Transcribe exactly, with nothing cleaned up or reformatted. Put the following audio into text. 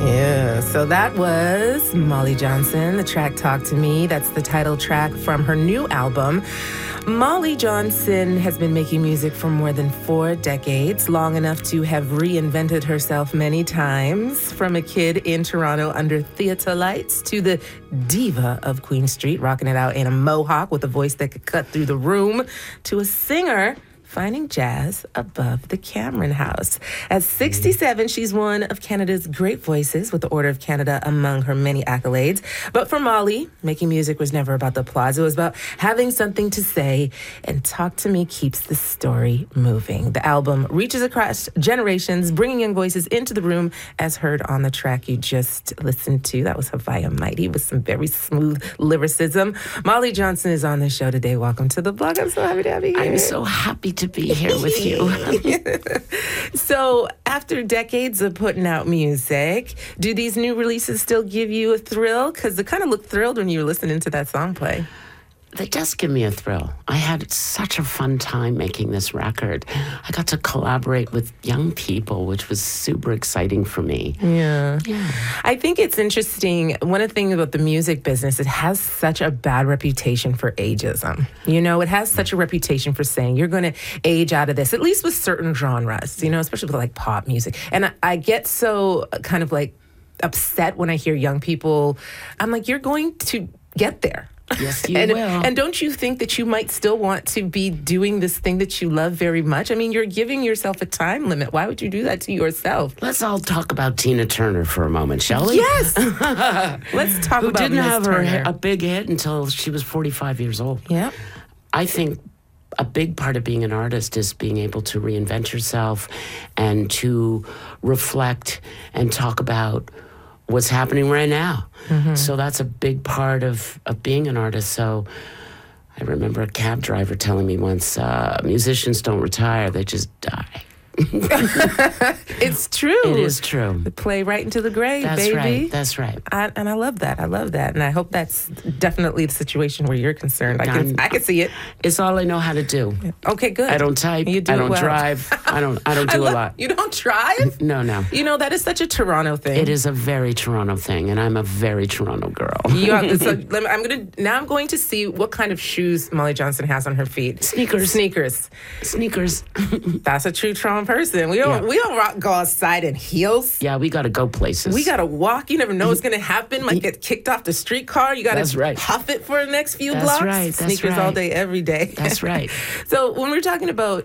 Yeah, so that was Molly Johnson, the track Talk to Me. That's the title track from her new album. Molly Johnson has been making music for more than four decades, long enough to have reinvented herself many times. From a kid in Toronto under theater lights to the diva of Queen Street, rocking it out in a mohawk with a voice that could cut through the room, to a singer finding jazz above the Cameron House. At sixty-seven, she's one of Canada's great voices, with the Order of Canada among her many accolades. But for Molly, making music was never about the applause. It was about having something to say, and Talk to Me keeps the story moving. The album reaches across generations, bringing young voices into the room, as heard on the track you just listened to. That was Hawaii Mighty with some very smooth lyricism. Molly Johnson is on the show today. Welcome to the blog. I'm so happy to have you here. I'm so happy to to be here with you. So, after decades of putting out music, do these new releases still give you a thrill? Because it kind of looked thrilled when you were listening to that song play. They just give me a thrill. I had such a fun time making this record. I got to collaborate with young people, which was super exciting for me. Yeah. Yeah. I think it's interesting. One of the things about the music business, it has such a bad reputation for ageism. You know, it has such a reputation for saying you're going to age out of this, at least with certain genres, you know, especially with like pop music. And I, I get so kind of like upset when I hear young people. I'm like, you're going to get there. Yes, you and, will. And don't you think that you might still want to be doing this thing that you love very much? I mean, you're giving yourself a time limit. Why would you do that to yourself? Let's all talk about Tina Turner for a moment, shall we? Yes. Let's talk Who about didn't Miss have Turner. her a big hit until she was forty-five years old. Yeah. I think a big part of being an artist is being able to reinvent yourself and to reflect and talk about what's happening right now. Mm-hmm. So that's a big part of, of being an artist. So I remember a cab driver telling me once, uh, musicians don't retire, they just die. It's true. It is true. They play right into the grave, That's baby. right. That's right. I, and I love that. I love that. And I hope that's definitely the situation where you're concerned. I can, I can see it. It's all I know how to do. Okay, good. I don't type. You do I don't well. drive. I don't. I don't do I a love, lot. You don't drive? No, no. You know, that is such a Toronto thing. It is a very Toronto thing, and I'm a very Toronto girl. You are, so let me, I'm gonna now. I'm going to see what kind of shoes Molly Johnson has on her feet. Sneakers. Sneakers. Sneakers. That's a true Toronto person. We don't. Yeah. We don't rock, go outside in heels. Yeah, we got to go places. We got to walk. You never know what's going to happen. Might get kicked off the streetcar. You got That's to right. huff it for the next few That's blocks. right. That's Sneakers right. all day, every day. That's right. So when we're talking about